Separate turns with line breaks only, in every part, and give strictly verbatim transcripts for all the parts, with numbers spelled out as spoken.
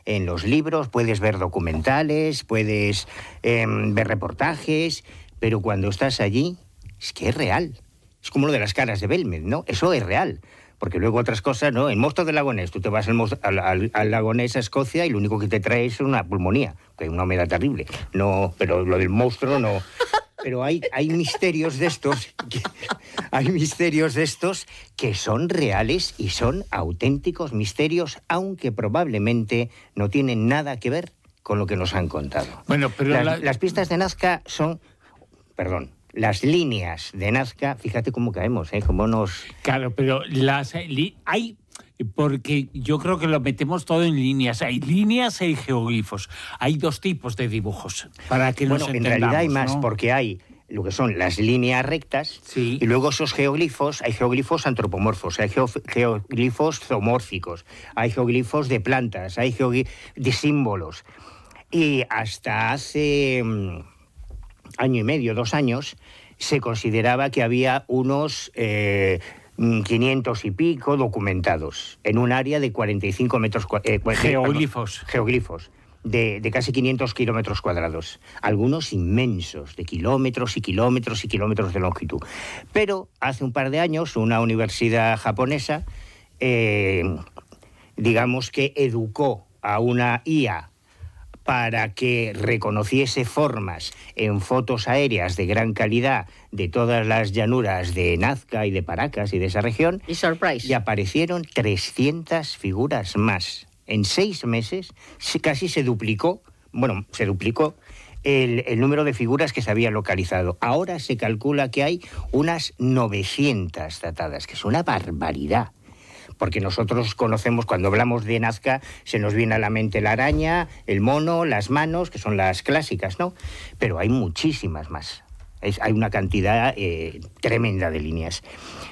en los libros, puedes ver documentales, puedes eh, ver reportajes, pero cuando estás allí, es que es real. Es como lo de las caras de Belmed, ¿no? Eso es real. Porque luego otras cosas, ¿no? En Monstruos del Lago Ness, tú te vas al, al, al, al Lago Ness a Escocia y lo único que te trae es una pulmonía, que es una humedad terrible. No, pero lo del monstruo no. Pero hay, hay misterios de estos, que, hay misterios de estos que son reales y son auténticos misterios, aunque probablemente no tienen nada que ver con lo que nos han contado.
Bueno, pero
las,
la...
las pistas de Nazca son, perdón, las líneas de Nazca, fíjate cómo caemos, ¿eh? Cómo nos...
Claro, pero las li... hay... Porque yo creo que lo metemos todo en líneas. Hay líneas y hay geoglifos. Hay dos tipos de dibujos, para que nos
bueno,
entendamos.
En realidad hay más,
¿no?
Porque hay lo que son las líneas rectas,
sí.
Y luego esos geoglifos, hay geoglifos antropomorfos, hay geo, geoglifos zoomórficos, hay geoglifos de plantas, hay geoglifos de símbolos. Y hasta hace um, año y medio, dos años, se consideraba que había unos... Eh, quinientos y pico documentados en un área de cuarenta y cinco metros eh,
geoglifos
geoglifos de, de casi quinientos kilómetros cuadrados, algunos inmensos, de kilómetros y kilómetros y kilómetros de longitud. Pero hace un par de años una universidad japonesa eh, digamos que educó a una I A para que reconociese formas en fotos aéreas de gran calidad de todas las llanuras de Nazca y de Paracas y de esa región.
Y surprise.
Y aparecieron trescientas figuras más. En seis meses casi se duplicó, bueno, se duplicó el, el número de figuras que se había localizado. Ahora se calcula que hay unas novecientas datadas, que es una barbaridad. Porque nosotros conocemos, cuando hablamos de Nazca, se nos viene a la mente la araña, el mono, las manos, que son las clásicas, ¿no? Pero hay muchísimas más. Es, hay una cantidad eh, tremenda de líneas.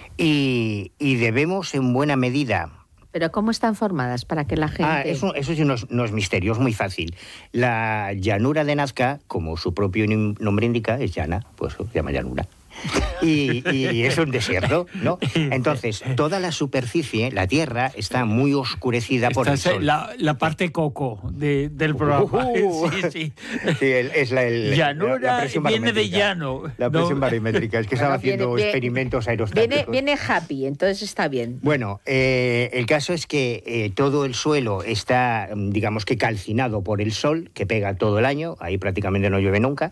Y, y debemos, en buena medida...
¿Pero cómo están formadas para que la gente...?
Ah, eso, eso sí no es, no es misterio, es muy fácil. La llanura de Nazca, como su propio nombre indica, es llana, pues se llama llanura. Y, y es un desierto, ¿no? Entonces, toda la superficie, la tierra, está muy oscurecida por
Esta
el sol.
La, la parte coco de, del programa.
Uh,
sí, sí.
sí el, es la, el,
Llanura
la, la presión
viene de llano.
La presión
¿no?
barométrica, es que estaba
Bueno,
haciendo
viene,
experimentos aerostáticos.
Viene, viene happy, entonces está bien.
Bueno, eh, el caso es que eh, todo el suelo está, digamos que calcinado por el sol, que pega todo el año, ahí prácticamente no llueve nunca,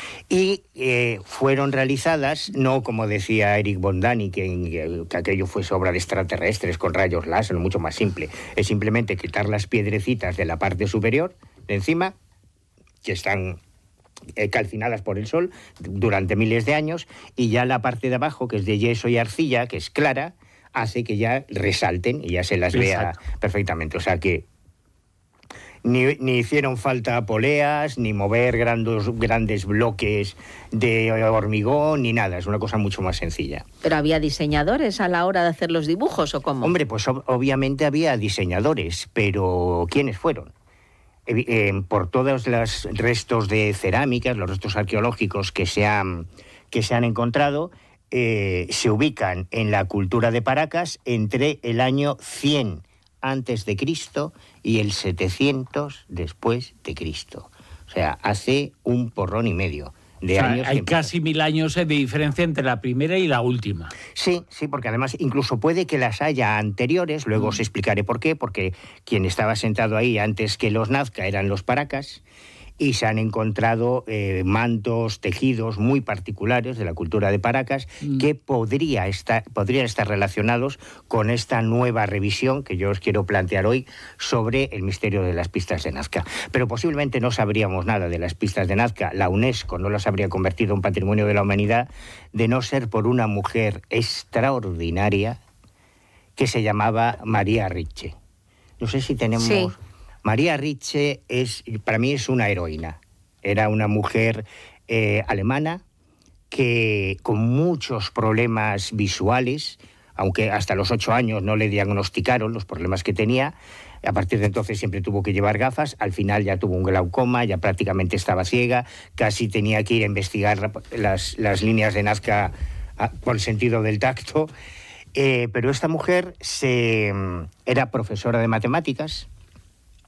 y eh, fueron realizadas, no como decía Eric von Däniken, que, que aquello fuese obra de extraterrestres con rayos láser, mucho más simple. Es simplemente quitar las piedrecitas de la parte superior, de encima, que están eh, calcinadas por el sol durante miles de años, y ya la parte de abajo, que es de yeso y arcilla, que es clara, hace que ya resalten y ya se las vea perfectamente. O sea que Ni, ni hicieron falta poleas, ni mover grandes, grandes bloques de hormigón, ni nada. Es una cosa mucho más sencilla.
¿Pero había diseñadores a la hora de hacer los dibujos o cómo?
Hombre, pues ob- obviamente había diseñadores, pero ¿quiénes fueron? Eh, eh, por todos los restos de cerámicas, los restos arqueológicos que se han, que se han encontrado, eh, se ubican en la cultura de Paracas entre el año cien antes de Cristo y el setecientos después de Cristo. O sea, hace un porrón y medio de
o sea,
años.
hay
que...
casi mil años de diferencia entre la primera y la última.
Sí, sí, porque además incluso puede que las haya anteriores, luego mm. os explicaré por qué, porque quien estaba sentado ahí antes que los Nazca eran los Paracas, y se han encontrado eh, mantos, tejidos muy particulares de la cultura de Paracas mm. que podría estar, podrían estar relacionados con esta nueva revisión que yo os quiero plantear hoy sobre el misterio de las pistas de Nazca. Pero posiblemente no sabríamos nada de las pistas de Nazca, la UNESCO no las habría convertido en patrimonio de la humanidad, de no ser por una mujer extraordinaria que se llamaba María Ricci. No sé si tenemos...
Sí.
María Ricci es, para mí es una heroína. Era una mujer eh, alemana que con muchos problemas visuales, aunque hasta los ocho años no le diagnosticaron los problemas que tenía, a partir de entonces siempre tuvo que llevar gafas, al final ya tuvo un glaucoma, ya prácticamente estaba ciega, casi tenía que ir a investigar las, las líneas de Nazca por el sentido del tacto, eh, pero esta mujer se, era profesora de matemáticas,